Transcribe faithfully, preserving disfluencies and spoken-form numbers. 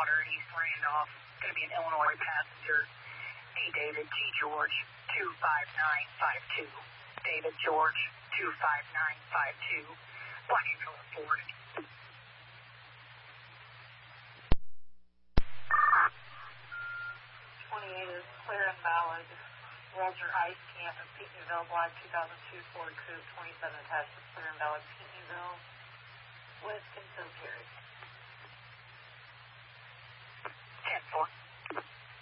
Water in East Randolph. Going to be an Illinois passenger. D. David G. George, two five nine five two. David George, two five nine five two. Black Eagle Ford. twenty-eight is clear and valid. Roger Ice Camp at Peatneyville, Black two thousand two Ford Coupe, twenty-seven attached to clear and valid Peatneyville.